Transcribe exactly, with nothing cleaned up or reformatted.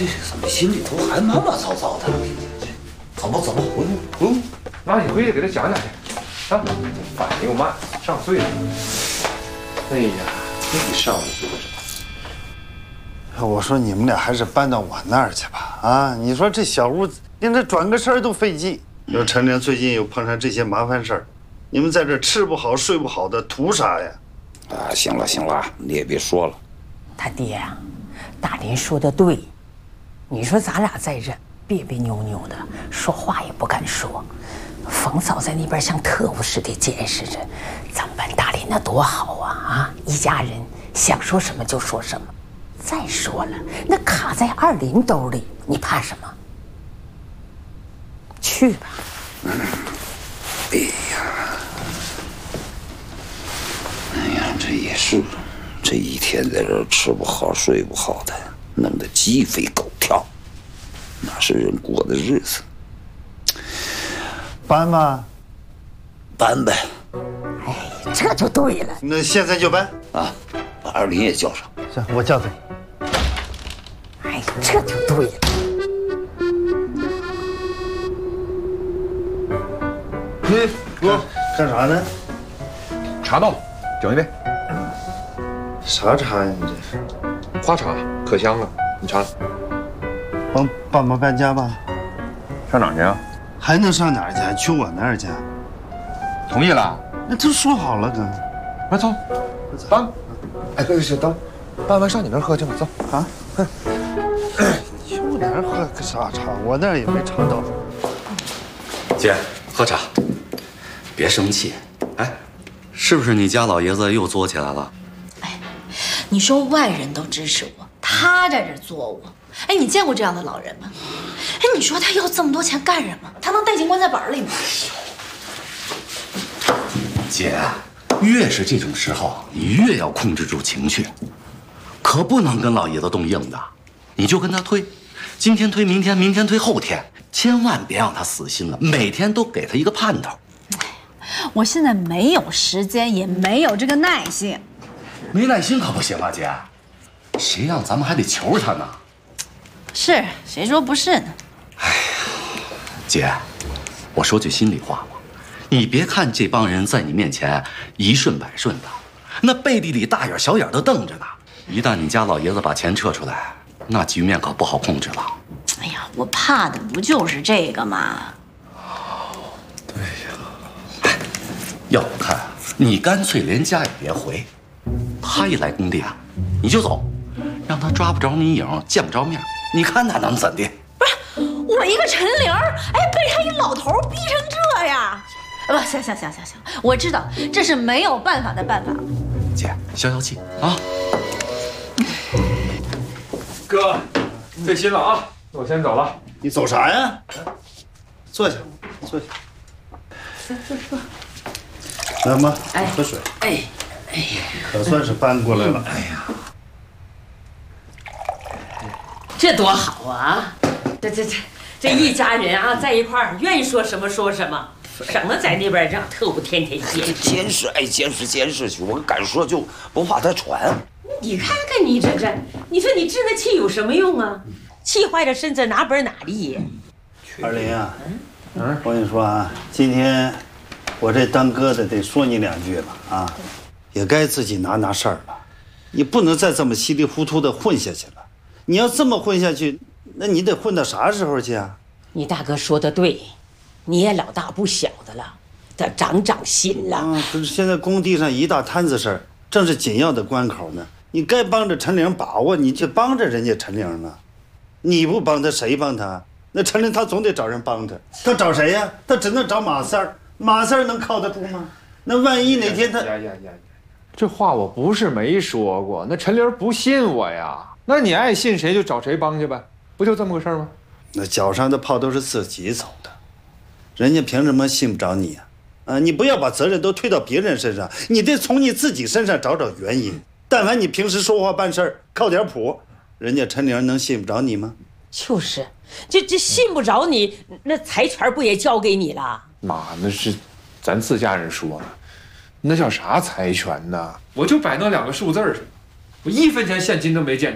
这怎么心里头还毛毛躁躁的？走吧走吧，回屋回屋。 妈，你回去给他讲讲去。啊，反应又慢，上岁数。哎呀，这上午多少？ 我说你们俩还是搬到我那儿去吧。啊，你说这小屋连这转个身都费劲。说陈玲最近又碰上这些麻烦事儿，你们在这吃不好睡不好的，图啥呀？ 啊，行了行了，你也别说了。 他爹呀，大林说的对，你说咱俩在这别别扭扭的，说话也不敢说。冯嫂在那边像特务似的监视着，咱们班大林那多好啊！啊，一家人想说什么就说什么。再说了，那卡在二林兜里，你怕什么？去吧。 嗯，哎呀，哎呀，这也是，这一天在这儿吃不好睡不好的，弄得鸡飞狗跳，哪是人过的日子？ 搬吧， 搬呗。 哎，这就对了。 那现在就搬啊，把二林也叫上。 行，我叫他。 哎，这就对了。 嗯，哥，干啥呢？ 茶到了，整一杯。 啥茶呀？你这是？ 花茶，可香了。你尝尝。 帮爸妈搬家吧？ 上哪儿去啊？ 还能上哪儿去？去我那儿去？ 同意了？ 那都说好了，哥。 快走，搬。哎，哥，是等，搬完上你那儿喝去吧，走啊。哼。去我那儿喝个啥茶？我那儿也没尝到。 姐，喝茶。别生气。哎，是不是你家老爷子又作起来了？ 哎，你说外人都支持我，他在这作我。哎，你见过这样的老人吗？哎，你说他要这么多钱干什么？他能带进棺材板里吗？ 姐，越是这种时候，你越要控制住情绪，可不能跟老爷子动硬的。你就跟他推，今天推明天，明天推后天，千万别让他死心了，每天都给他一个盼头。 我现在没有时间，也没有这个耐性。 没耐心可不行啊，姐，谁让咱们还得求他呢？ 是，谁说不是呢？ 哎呀，姐，我说句心里话吧，你别看这帮人在你面前一顺百顺的，那背地里大眼小眼都瞪着呢。一旦你家老爷子把钱撤出来，那局面可不好控制了。 哎呀，我怕的不就是这个吗？ 对呀，哎，要我看，你干脆连家也别回，他一来工地啊，你就走，让他抓不着你影，见不着面。你看他能怎的？ 不是我一个陈玲，哎，被他一老头逼成这样。不，行行行行行，我知道这是没有办法的办法。 姐，消消气啊。 哥，费心了啊，我先走了。 你走啥呀？坐下，坐下。来，妈， 哎， 喝水。 哎，哎呀， 可算是搬过来了。 哎呀。 这多好啊！这这这这一家人啊，在一块儿，愿意说什么说什么，省得在那边让特务天天监视。 监视，哎，监视监视去！我敢说，就不怕他传。 你看看你这这，你说你治那气有什么用啊？气坏了身子哪本哪利？ 二林啊，嗯，我跟你说啊，今天我这当哥的得说你两句了啊，也该自己拿拿事儿了。你不能再这么稀里糊涂的混下去了。你要这么混下去，那你得混到啥时候去啊？ 你大哥说的对，你也老大不小的了，得长长心了。 啊，可是现在工地上一大摊子事儿，正是紧要的关口呢。你该帮着陈玲把握，你就帮着人家陈玲了。你不帮他，谁帮他？那陈玲他总得找人帮他，他找谁呀？他只能找马四儿。马四儿能靠得住吗？那万一哪天他…… 呀呀呀！这话我不是没说过，那陈玲不信我呀。那你爱信谁就找谁帮去呗，不就这么个事儿吗？ 那脚上的炮都是自己走的，人家凭什么信不着你啊？啊，你不要把责任都推到别人身上，你得从你自己身上找找原因。但凡你平时说话办事儿靠点谱，人家陈玲能信不着你吗？ 就是，这这信不着你，那财权不也交给你了？ 妈，那是咱自家人说呢，那叫啥财权呢？我就摆那两个数字儿，我一分钱现金都没见着。